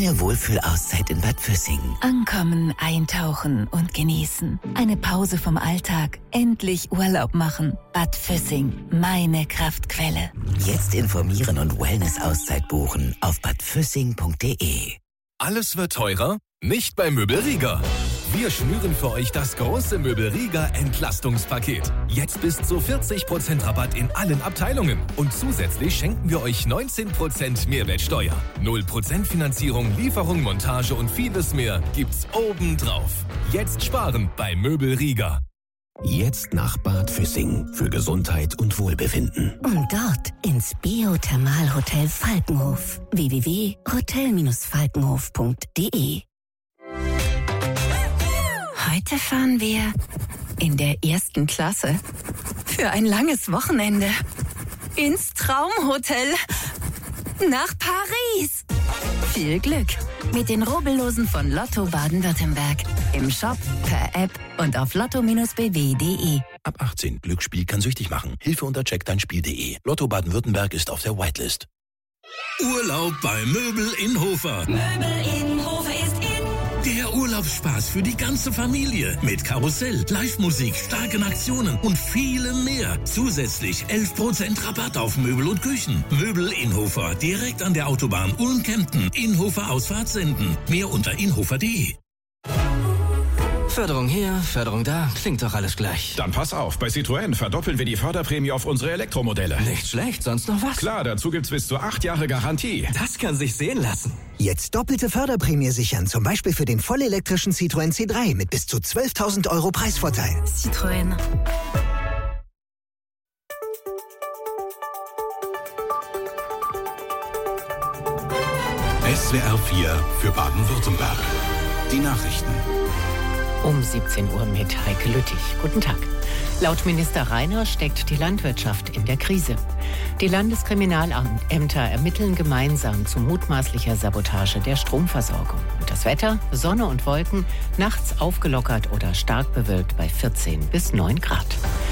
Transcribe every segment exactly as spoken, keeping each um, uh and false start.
Eine Wohlfühlauszeit in Bad Füssing. Ankommen, eintauchen und genießen. Eine Pause vom Alltag. Endlich Urlaub machen. Bad Füssing, meine Kraftquelle. Jetzt informieren und Wellness-Auszeit buchen auf bad füssing punkt de. Alles wird teurer? Nicht bei Möbelrieger. Wir schnüren für euch das große Möbelrieger Entlastungspaket. Jetzt bis zu vierzig Prozent Rabatt in allen Abteilungen. Und zusätzlich schenken wir euch neunzehn Prozent Mehrwertsteuer. null Prozent Finanzierung, Lieferung, Montage und vieles mehr gibt's obendrauf. Jetzt sparen bei Möbelrieger. Jetzt nach Bad Füssing für Gesundheit und Wohlbefinden. Und dort ins Biothermalhotel Falkenhof. w w w punkt hotel Bindestrich falkenhof punkt de. Heute fahren wir in der ersten Klasse für ein langes Wochenende ins Traumhotel nach Paris. Viel Glück mit den Rubbellosen von Lotto Baden-Württemberg. Im Shop, per App und auf lotto Bindestrich b w punkt de. Ab achtzehn. Glücksspiel kann süchtig machen. Hilfe unter check dein Spiel punkt de. Lotto Baden-Württemberg ist auf der Whitelist. Urlaub bei Möbel in Hofer. Möbel in Hofer ist in. Der Urlaubsspaß für die ganze Familie. Mit Karussell, Live-Musik, starken Aktionen und vielem mehr. Zusätzlich elf Prozent Rabatt auf Möbel und Küchen. Möbel in Hofer. Direkt an der Autobahn Ulm-Kempten. Inhofer Ausfahrt senden. Mehr unter inhofer punkt de. Förderung hier, Förderung da, klingt doch alles gleich. Dann pass auf, bei Citroën verdoppeln wir die Förderprämie auf unsere Elektromodelle. Nicht schlecht, sonst noch was? Klar, dazu gibt's bis zu acht Jahre Garantie. Das kann sich sehen lassen. Jetzt doppelte Förderprämie sichern, zum Beispiel für den vollelektrischen Citroën C drei mit bis zu zwölftausend Euro Preisvorteil. Citroën. S W R vier für Baden-Württemberg. Die Nachrichten. Um siebzehn Uhr mit Heike Lüttich. Guten Tag. Laut Minister Rainer steckt die Landwirtschaft in der Krise. Die Landeskriminalämter ermitteln gemeinsam zu mutmaßlicher Sabotage der Stromversorgung. Und das Wetter, Sonne und Wolken, nachts aufgelockert oder stark bewölkt bei vierzehn bis neun Grad.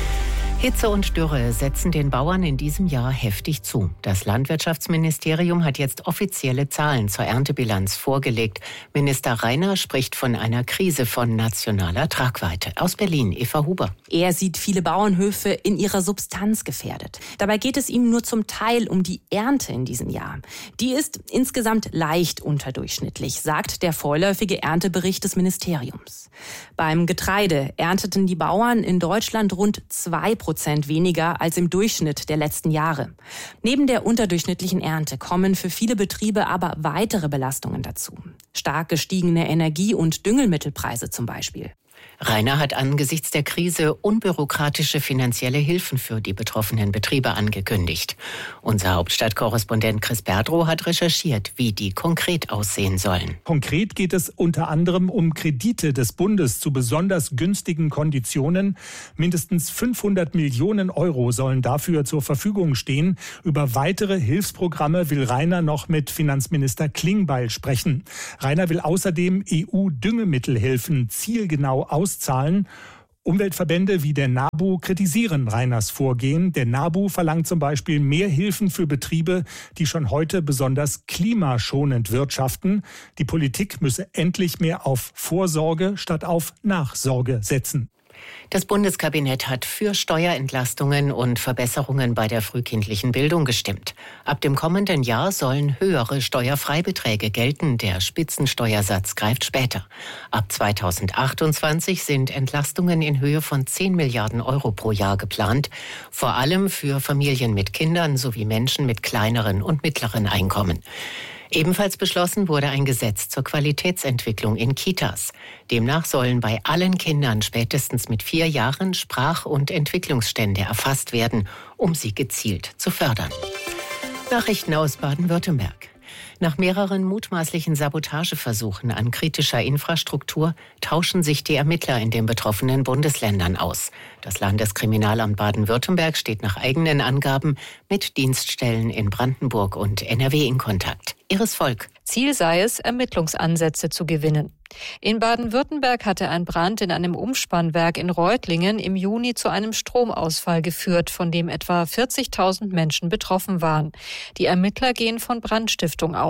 Hitze und Dürre setzen den Bauern in diesem Jahr heftig zu. Das Landwirtschaftsministerium hat jetzt offizielle Zahlen zur Erntebilanz vorgelegt. Minister Rainer spricht von einer Krise von nationaler Tragweite. Aus Berlin, Eva Huber. Er sieht viele Bauernhöfe in ihrer Substanz gefährdet. Dabei geht es ihm nur zum Teil um die Ernte in diesem Jahr. Die ist insgesamt leicht unterdurchschnittlich, sagt der vorläufige Erntebericht des Ministeriums. Beim Getreide ernteten die Bauern in Deutschland rund zwei Prozent weniger als im Durchschnitt der letzten Jahre. Neben der unterdurchschnittlichen Ernte kommen für viele Betriebe aber weitere Belastungen dazu. Stark gestiegene Energie- und Düngemittelpreise zum Beispiel. Rainer hat angesichts der Krise unbürokratische finanzielle Hilfen für die betroffenen Betriebe angekündigt. Unser Hauptstadtkorrespondent Chris Berdrow hat recherchiert, wie die konkret aussehen sollen. Konkret geht es unter anderem um Kredite des Bundes zu besonders günstigen Konditionen. Mindestens fünfhundert Millionen Euro sollen dafür zur Verfügung stehen. Über weitere Hilfsprogramme will Rainer noch mit Finanzminister Klingbeil sprechen. Rainer will außerdem E U-Düngemittelhilfen zielgenau auszahlen. Umweltverbände wie der NABU kritisieren Rainers Vorgehen. Der NABU verlangt zum Beispiel mehr Hilfen für Betriebe, die schon heute besonders klimaschonend wirtschaften. Die Politik müsse endlich mehr auf Vorsorge statt auf Nachsorge setzen. Das Bundeskabinett hat für Steuerentlastungen und Verbesserungen bei der frühkindlichen Bildung gestimmt. Ab dem kommenden Jahr sollen höhere Steuerfreibeträge gelten. Der Spitzensteuersatz greift später. Ab zweitausendachtundzwanzig sind Entlastungen in Höhe von zehn Milliarden Euro pro Jahr geplant. Vor allem für Familien mit Kindern sowie Menschen mit kleineren und mittleren Einkommen. Ebenfalls beschlossen wurde ein Gesetz zur Qualitätsentwicklung in Kitas. Demnach sollen bei allen Kindern spätestens mit vier Jahren Sprach- und Entwicklungsstände erfasst werden, um sie gezielt zu fördern. Nachrichten aus Baden-Württemberg. Nach mehreren mutmaßlichen Sabotageversuchen an kritischer Infrastruktur tauschen sich die Ermittler in den betroffenen Bundesländern aus. Das Landeskriminalamt Baden-Württemberg steht nach eigenen Angaben mit Dienststellen in Brandenburg und N R W in Kontakt. Iris Volk. Ziel sei es, Ermittlungsansätze zu gewinnen. In Baden-Württemberg hatte ein Brand in einem Umspannwerk in Reutlingen im Juni zu einem Stromausfall geführt, von dem etwa vierzigtausend Menschen betroffen waren. Die Ermittler gehen von Brandstiftung aus.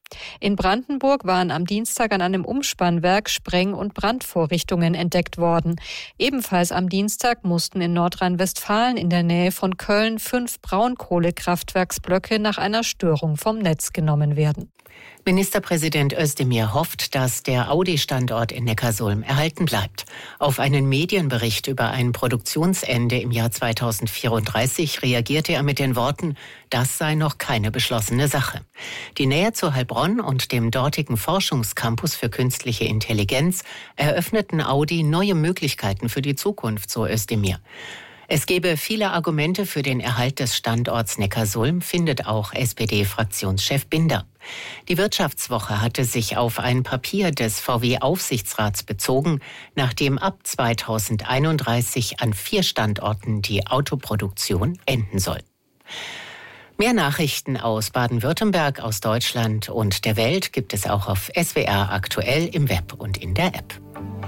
In Brandenburg waren am Dienstag an einem Umspannwerk Spreng- und Brandvorrichtungen entdeckt worden. Ebenfalls am Dienstag mussten in Nordrhein-Westfalen in der Nähe von Köln fünf Braunkohlekraftwerksblöcke nach einer Störung vom Netz genommen werden. Ministerpräsident Özdemir hofft, dass der Audi-Standort in Neckarsulm erhalten bleibt. Auf einen Medienbericht über ein Produktionsende im Jahr zweitausendvierunddreißig reagierte er mit den Worten, das sei noch keine beschlossene Sache. Die Nähe zu Heilbronn und dem dortigen Forschungscampus für künstliche Intelligenz eröffneten Audi neue Möglichkeiten für die Zukunft, so Özdemir. Es gebe viele Argumente für den Erhalt des Standorts Neckarsulm, findet auch S P D-Fraktionschef Binder. Die Wirtschaftswoche hatte sich auf ein Papier des V W-Aufsichtsrats bezogen, nachdem ab zweitausendeinunddreißig an vier Standorten die Autoproduktion enden soll. Mehr Nachrichten aus Baden-Württemberg, aus Deutschland und der Welt gibt es auch auf S W R aktuell im Web und in der App.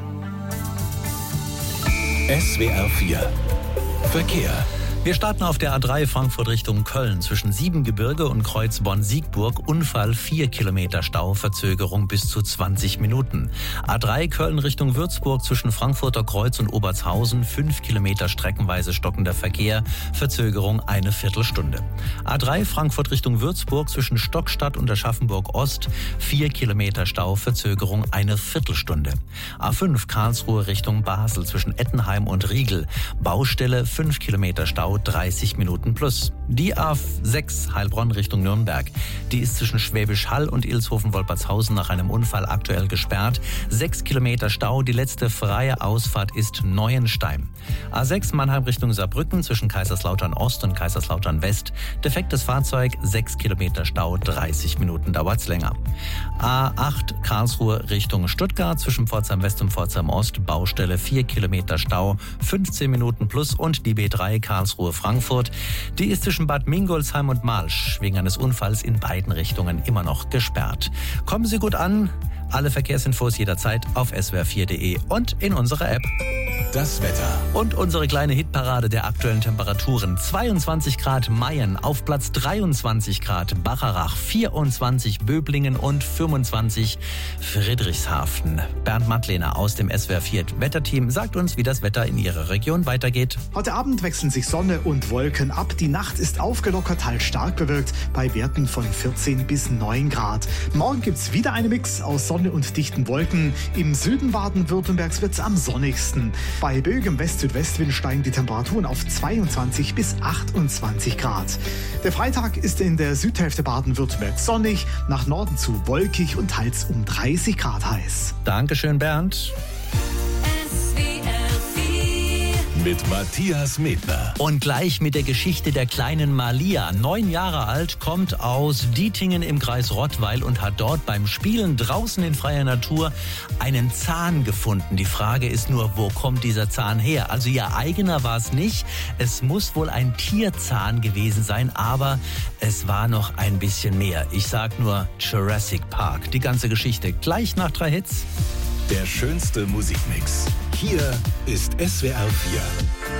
S W R vier Verkehr. Wir starten auf der A drei Frankfurt Richtung Köln zwischen Siebengebirge und Kreuz Bonn-Siegburg. Unfall, vier Kilometer Stau, Verzögerung bis zu zwanzig Minuten. A drei Köln Richtung Würzburg zwischen Frankfurter Kreuz und Obertshausen, fünf Kilometer streckenweise stockender Verkehr, Verzögerung eine Viertelstunde. A drei Frankfurt Richtung Würzburg zwischen Stockstadt und Aschaffenburg Ost, vier Kilometer Stau, Verzögerung eine Viertelstunde. A fünf Karlsruhe Richtung Basel zwischen Ettenheim und Riegel, Baustelle, fünf Kilometer Stau, dreißig Minuten plus. Die A sechs Heilbronn Richtung Nürnberg, die ist zwischen Schwäbisch Hall und Ilshofen-Wolpertshausen nach einem Unfall aktuell gesperrt. Sechs Kilometer Stau, die letzte freie Ausfahrt ist Neuenstein. A sechs Mannheim Richtung Saarbrücken zwischen Kaiserslautern Ost und Kaiserslautern West, defektes Fahrzeug, sechs Kilometer Stau, dreißig Minuten dauert's länger. A acht Karlsruhe Richtung Stuttgart zwischen Pforzheim West und Pforzheim Ost, Baustelle, vier Kilometer Stau, fünfzehn Minuten plus und die B drei Karlsruhe Frankfurt. Die ist zwischen Bad Mingolsheim und Malsch wegen eines Unfalls in beiden Richtungen immer noch gesperrt. Kommen Sie gut an. Alle Verkehrsinfos jederzeit auf s w r vier punkt de und in unserer App. Das Wetter. Und unsere kleine Hitparade der aktuellen Temperaturen. zweiundzwanzig Grad Mayen, auf Platz dreiundzwanzig Grad Bacharach, vierundzwanzig Böblingen und fünfundzwanzig Friedrichshafen. Bernd Mattlehner aus dem S W R vier Wetterteam sagt uns, wie das Wetter in Ihrer Region weitergeht. Heute Abend wechseln sich Sonne und Wolken ab. Die Nacht ist aufgelockert, teils stark bewölkt, bei Werten von vierzehn bis neun Grad. Morgen gibt's wieder einen Mix aus Sonne und dichten Wolken. Im Süden Baden-Württembergs wird's am sonnigsten. Bei böigem West-Südwestwind steigen die Temperaturen auf zweiundzwanzig bis achtundzwanzig Grad. Der Freitag ist in der Südhälfte Baden-Württembergs sonnig, nach Norden zu wolkig und teils um dreißig Grad heiß. Dankeschön, Bernd. Mit Matthias Medner. Und gleich mit der Geschichte der kleinen Malia. Neun Jahre alt, kommt aus Dietingen im Kreis Rottweil und hat dort beim Spielen draußen in freier Natur einen Zahn gefunden. Die Frage ist nur, wo kommt dieser Zahn her? Also ihr eigener war es nicht. Es muss wohl ein Tierzahn gewesen sein, aber es war noch ein bisschen mehr. Ich sag nur Jurassic Park. Die ganze Geschichte gleich nach drei Hits. Der schönste Musikmix. Hier ist S W R vier.